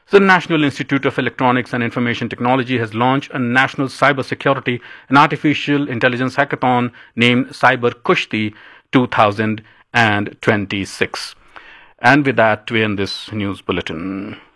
The National Institute of Electronics and Information Technology has launched a national cybersecurity and artificial intelligence hackathon named Cyber Kushti 2026. And with that, we end this news bulletin.